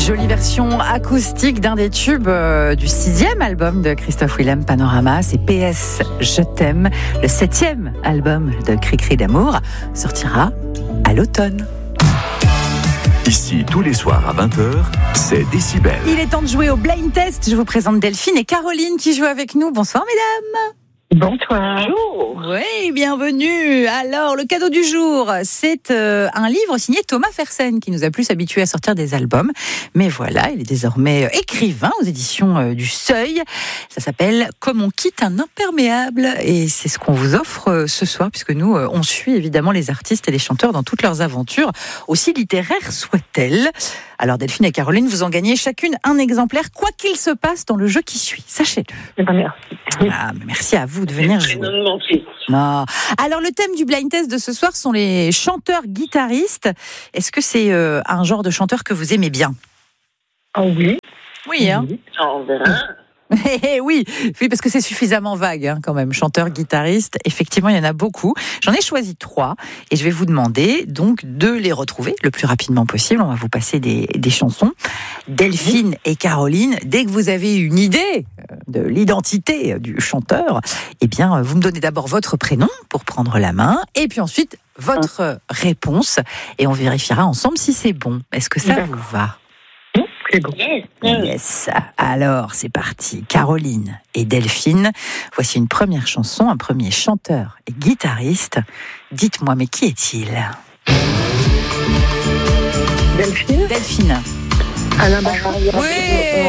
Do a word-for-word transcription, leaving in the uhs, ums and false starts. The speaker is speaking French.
Jolie version acoustique d'un des tubes euh, du sixième album de Christophe Willem, Panorama. C'est P S Je t'aime. Le septième album de Cri-Cri d'amour sortira à l'automne. Ici, tous les soirs à vingt heures, c'est Décibel. Il est temps de jouer au blind test. Je vous présente Delphine et Caroline qui jouent avec nous. Bonsoir mesdames. Bonsoir. Oui, bienvenue. Alors, le cadeau du jour, c'est euh, un livre signé Thomas Fersen qui nous a plus habitués à sortir des albums. Mais voilà, il est désormais écrivain aux éditions euh, du Seuil. Ça s'appelle « Comme on quitte un imperméable ». Et c'est ce qu'on vous offre euh, ce soir, puisque nous, euh, on suit évidemment les artistes et les chanteurs dans toutes leurs aventures, aussi littéraires soient-elles. Alors, Delphine et Caroline, vous en gagnez chacune un exemplaire, quoi qu'il se passe dans le jeu qui suit. Sachez-le. Eh ben, merci. Ah, merci à vous de venir jouer. Non. Alors, le thème du blind test de ce soir sont les chanteurs-guitaristes. Est-ce que c'est euh, un genre de chanteur que vous aimez bien ? Oh oui. Oui, hein ? Oui. On verra. oui, oui, parce que c'est suffisamment vague hein, quand même. Chanteur, guitariste, effectivement, il y en a beaucoup. J'en ai choisi trois et je vais vous demander donc de les retrouver le plus rapidement possible. On va vous passer des, des chansons. Delphine et Caroline, dès que vous avez une idée de l'identité du chanteur, eh bien, vous me donnez d'abord votre prénom pour prendre la main et puis ensuite votre réponse et on vérifiera ensemble si c'est bon. Est-ce que ça D'accord. vous va ? C'est bon. Yes. yes. Alors, c'est parti. Caroline et Delphine, voici une première chanson, un premier chanteur et guitariste. Dites-moi, mais qui est-il ? Delphine. Delphine. Alain Bachung. Oui,